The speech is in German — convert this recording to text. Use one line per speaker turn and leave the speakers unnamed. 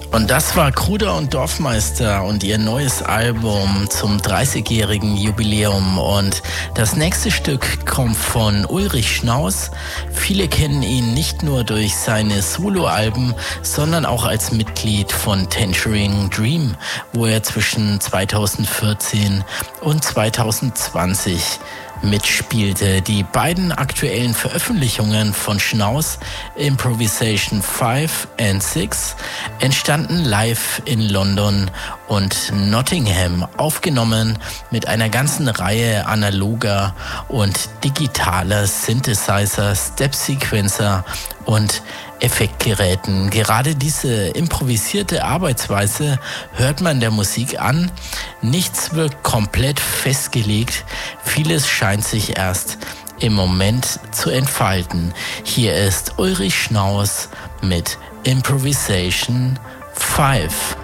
Und das war Kruder und Dorfmeister und ihr neues Album zum 30-jährigen Jubiläum. Und das nächste Stück kommt von Ulrich Schnaus. Viele kennen ihn nicht nur durch seine Soloalben, sondern auch als Mitglied von Tangerine Dream, wo er zwischen 2014 und 2020 mitspielte. Die beiden aktuellen Veröffentlichungen von Schnaus, Improvisation 5 and 6, entstanden live in London und Nottingham, aufgenommen mit einer ganzen Reihe analoger und digitaler Synthesizer, Step-Sequencer und Effektgeräten. Gerade diese improvisierte Arbeitsweise hört man der Musik an. Nichts wird komplett festgelegt. Vieles scheint sich erst im Moment zu entfalten. Hier ist Ulrich Schnaus mit Improvisation 5.